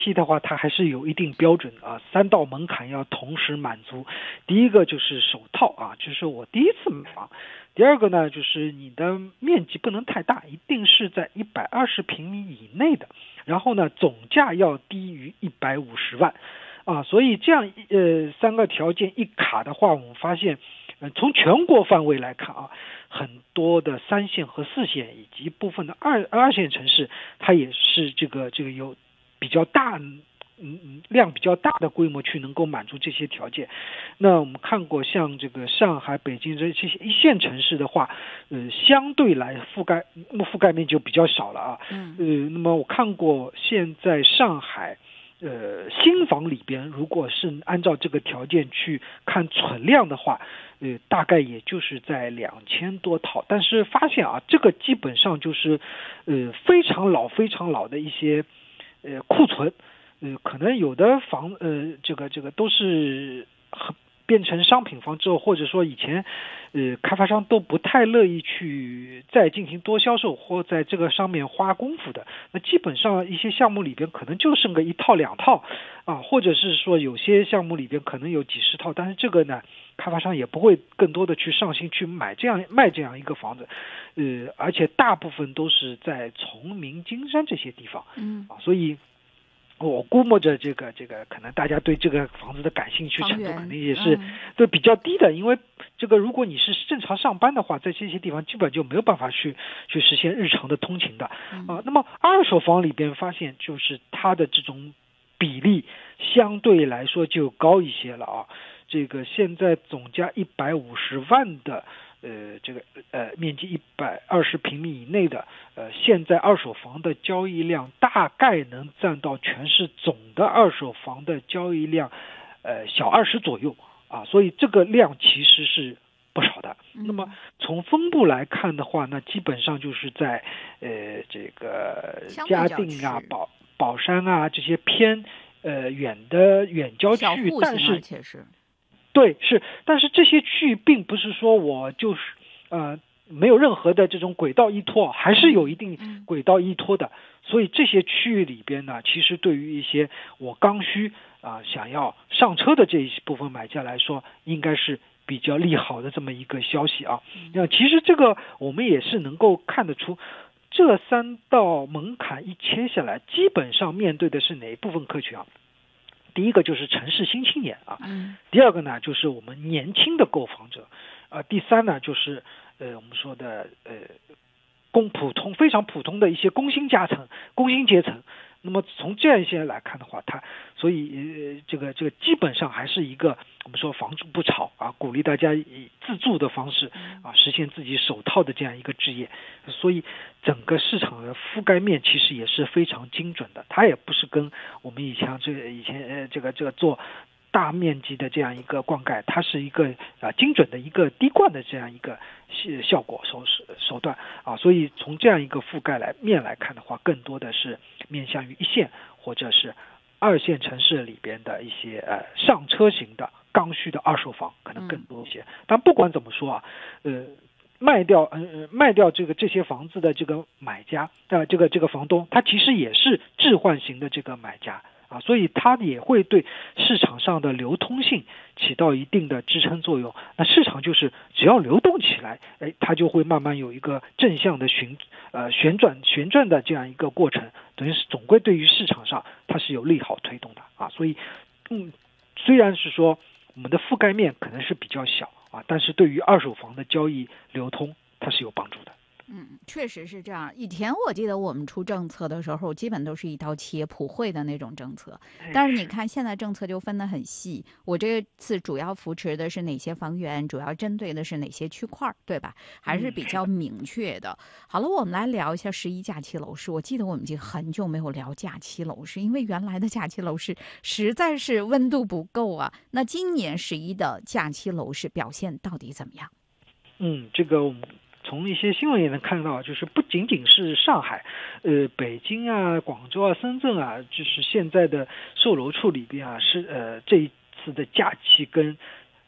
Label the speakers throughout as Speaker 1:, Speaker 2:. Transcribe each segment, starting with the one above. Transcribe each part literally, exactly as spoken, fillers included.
Speaker 1: 期的话，它还是有一定标准啊，三道门槛要同时满足。第一个就是首套啊，就是我第一次买房；第二个呢，就是你的面积不能太大，一定是在一百二十平米以内的。然后呢，总价要低于一百五十万，啊，所以这样呃三个条件一卡的话，我们发现，呃，从全国范围来看啊，很多的三线和四线以及部分的二二线城市，它也是这个这个有比较大。嗯嗯，量比较大的规模去能够满足这些条件。那我们看过像这个上海、北京这这些一线城市的话，呃，相对来覆盖覆盖面就比较少了啊。
Speaker 2: 嗯。
Speaker 1: 呃，那么我看过现在上海，呃，新房里边，如果是按照这个条件去看存量的话，呃，大概也就是在两千多套。但是发现啊，这个基本上就是呃非常老、非常老的一些呃库存。呃，可能有的房，呃，这个这个都是变成商品房之后，或者说以前，呃，开发商都不太乐意去再进行多销售或在这个上面花功夫的。那基本上一些项目里边可能就剩个一套两套，啊，或者是说有些项目里边可能有几十套，但是这个呢，开发商也不会更多的去上心去买这样卖这样一个房子，呃，而且大部分都是在崇明、金山这些地方，
Speaker 2: 嗯，
Speaker 1: 啊，所以。我估摸着这个这个可能大家对这个房子的感兴趣程度肯定也是对比较低的，因为这个如果你是正常上班的话，在这些地方基本就没有办法去去实现日常的通勤的啊。那么二手房里边发现就是它的这种比例相对来说就高一些了啊。这个现在总价一百五十万的。呃，这个呃，面积一百二十平米以内的，呃，现在二手房的交易量大概能占到全市总的二手房的交易量，呃，小二十左右啊，所以这个量其实是不少的。
Speaker 2: 嗯、
Speaker 1: 那么从分布来看的话，那基本上就是在呃这个嘉定啊、宝宝山啊这些偏呃远的远郊区，但是。
Speaker 2: 是
Speaker 1: 对，是，但是这些区域并不是说我就是呃没有任何的这种轨道依托，还是有一定轨道依托的。嗯、所以这些区域里边呢，其实对于一些我刚需啊、呃、想要上车的这一部分买家来说，应该是比较利好的这么一个消息啊。那其实这个我们也是能够看得出。这三道门槛一切下来，基本上面对的是哪一部分客群啊？第一个就是城市新青年啊，
Speaker 2: 嗯、
Speaker 1: 第二个呢就是我们年轻的购房者，呃，第三呢就是呃我们说的呃工普通非常普通的一些工薪阶层、工薪阶层。那么从这样一些来看的话，它所以呃这个这个基本上还是一个我们说房住不炒啊，鼓励大家以自住的方式啊实现自己首套的这样一个置业。所以整个市场的覆盖面其实也是非常精准的，它也不是跟我们以前这个以前呃这个这个做大面积的这样一个灌溉，它是一个啊精准的一个滴灌的这样一个效果手手段啊，所以从这样一个覆盖来面来看的话，更多的是面向于一线或者是二线城市里边的一些呃上车型的刚需的二手房可能更多一些。嗯、但不管怎么说啊，呃。卖掉呃卖掉这个这些房子的这个买家呃这个这个房东，他其实也是置换型的这个买家啊，所以他也会对市场上的流通性起到一定的支撑作用。那市场就是只要流动起来，哎，它就会慢慢有一个正向的旋呃旋转旋转的这样一个过程，等于是总归对于市场上它是有利好推动的啊。所以嗯，虽然是说我们的覆盖面可能是比较小。啊，但是对于二手房的交易流通，它是有帮助的。
Speaker 2: 嗯，确实是这样。以前我记得我们出政策的时候，基本都是一刀切、普惠的那种政策。但是你看，现在政策就分得很细。我这次主要扶持的是哪些房源，主要针对的是哪些区块，对吧？还是比较明确的。好了，我们来聊一下十一假期楼市。我记得我们已经很久没有聊假期楼市，因为原来的假期楼市实在是温度不够啊。那今年十一的假期楼市表现到底怎么样？
Speaker 1: 嗯，这个我们。从一些新闻也能看到，就是不仅仅是上海，呃，北京啊、广州啊、深圳啊，就是现在的售楼处里边啊，是呃这一次的假期跟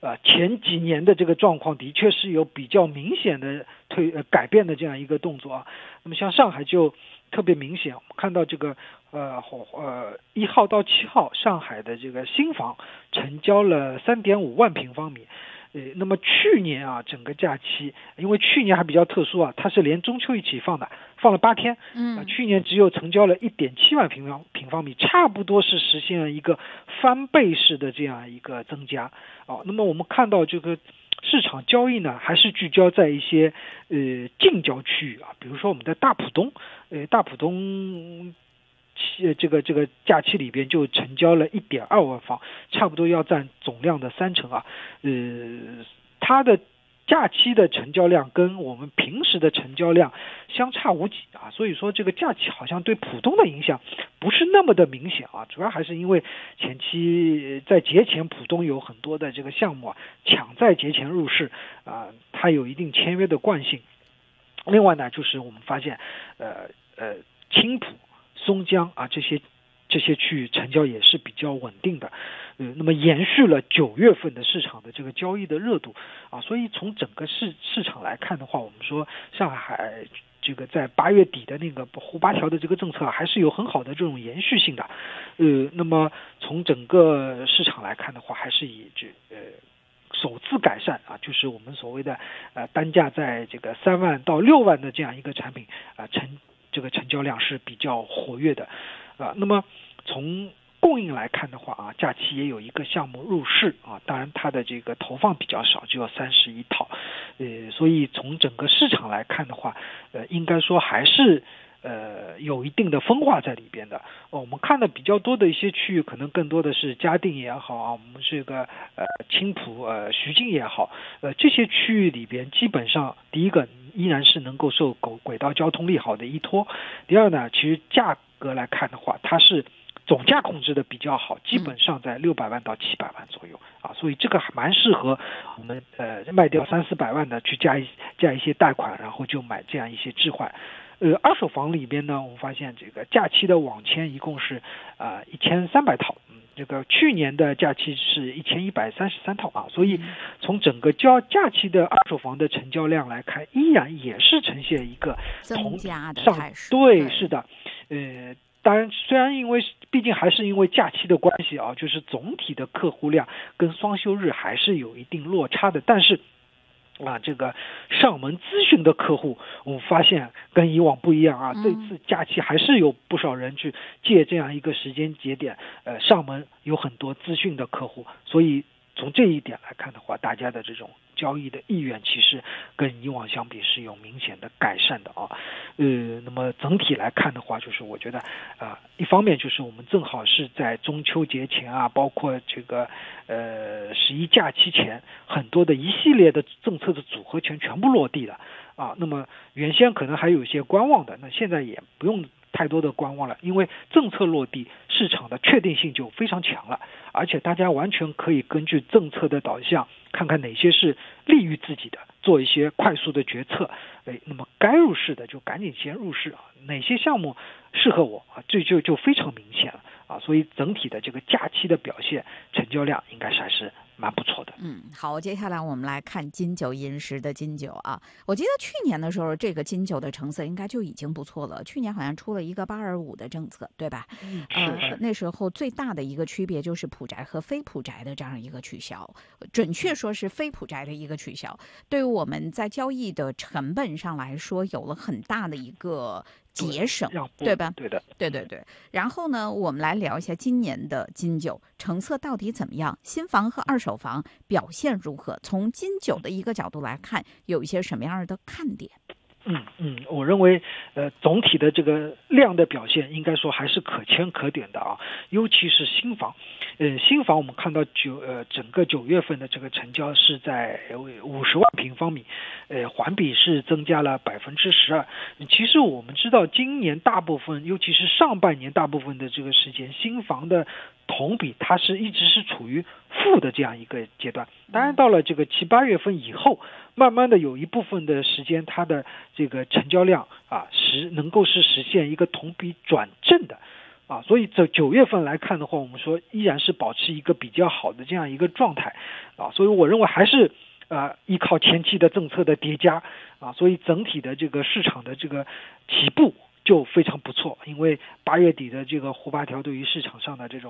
Speaker 1: 呃，前几年的这个状况的确是有比较明显的推呃改变的这样一个动作啊。那么像上海就特别明显，我们看到这个呃呃一号到七号，上海的这个新房成交了三点五万平方米。呃，那么去年啊，整个假期，因为去年还比较特殊啊，它是连中秋一起放的，放了八天，
Speaker 2: 嗯、
Speaker 1: 呃，去年只有成交了一点七万平方平方米，差不多是实现了一个翻倍式的这样一个增加。哦，那么我们看到这个市场交易呢，还是聚焦在一些呃近郊区域啊，比如说我们的大浦东，呃，大浦东。这个这个假期里边就成交了一点二万房，差不多要占总量的三成啊。呃，它的假期的成交量跟我们平时的成交量相差无几啊，所以说这个假期好像对浦东的影响不是那么的明显啊，主要还是因为前期在节前浦东有很多的这个项目啊，抢在节前入市啊，它有一定签约的惯性。另外呢，就是我们发现，呃呃，青浦、松江啊这些这些区域成交也是比较稳定的，呃，那么延续了九月份的市场的这个交易的热度啊，所以从整个市市场来看的话，我们说上海这个在八月底的那个沪八条的这个政策还是有很好的这种延续性的，呃，那么从整个市场来看的话，还是以这呃。首次改善啊，就是我们所谓的呃单价在这个三万到六万的这样一个产品啊，成这个成交量是比较活跃的啊。那么从供应来看的话啊，假期也有一个项目入市啊，当然它的这个投放比较少，只有三十一套，呃，所以从整个市场来看的话，呃，应该说还是。呃，有一定的分化在里边的。哦，我们看的比较多的一些区域，可能更多的是嘉定也好啊，我们这个呃青浦、呃徐泾也好，呃这些区域里边，基本上第一个依然是能够受轨轨道交通利好的依托。第二呢，其实价格来看的话，它是总价控制的比较好，基本上在六百万到七百万左右啊，所以这个还蛮适合我们呃卖掉三四百万的去加一加一些贷款，然后就买这样一些置换。呃，二手房里边呢，我们发现这个假期的网签一共是啊一千三百套，嗯，这个去年的假期是一千一百三十三套啊，所以从整个交假期的二手房的成交量来看，依然也是呈现一个
Speaker 2: 增加的
Speaker 1: 态势。对，是的，呃。当然，虽然因为毕竟还是因为假期的关系啊，就是总体的客户量跟双休日还是有一定落差的，但是。啊，这个上门咨询的客户，我们发现跟以往不一样啊。这次假期还是有不少人去借这样一个时间节点，呃，上门有很多咨询的客户，所以从这一点来看的话，大家的这种交易的意愿其实跟以往相比是有明显的改善的啊。呃，那么整体来看的话，就是我觉得啊、呃，一方面就是我们正好是在中秋节前啊，包括这个呃十一假期前，很多的一系列的政策的组合拳全部落地了啊。那么原先可能还有一些观望的，那现在也不用太多的观望了，因为政策落地，市场的确定性就非常强了，而且大家完全可以根据政策的导向，看看哪些是利于自己的，做一些快速的决策。哎，那么该入市的就赶紧先入市啊，哪些项目适合我啊，这就就非常明显了啊。所以整体的这个假期的表现，成交量应该是还是蛮不错的。
Speaker 2: 嗯，好，接下来我们来看金九银十的金九啊。我记得去年的时候，这个金九的成色应该就已经不错了。去年好像出了一个八二五的政策，对吧？
Speaker 1: 嗯，
Speaker 2: 呃，
Speaker 1: 是是。
Speaker 2: 那时候最大的一个区别就是普宅和非普宅的这样一个取消，准确说是非普宅的一个取消，对于我们在交易的成本上来说，有了很大的一个节省，对吧？
Speaker 1: 对的，
Speaker 2: 对对对。然后呢，我们来聊一下今年的金九成色到底怎么样？新房和二手房表现如何？从金九的一个角度来看，有一些什么样的看点？
Speaker 1: 嗯嗯，我认为呃总体的这个量的表现应该说还是可圈可点的啊，尤其是新房，呃新房我们看到九呃整个九月份的这个成交是在五十万平方米，呃环比是增加了百分之十二。其实我们知道今年大部分，尤其是上半年大部分的这个时间，新房的同比它是一直是处于负的这样一个阶段。当然到了这个七八月份以后，慢慢的有一部分的时间它的这个成交量啊实能够是实现一个同比转正的啊，所以这九月份来看的话，我们说依然是保持一个比较好的这样一个状态啊，所以我认为还是呃依靠前期的政策的叠加啊，所以整体的这个市场的这个起步就非常不错，因为八月底的这个沪八条对于市场上的这种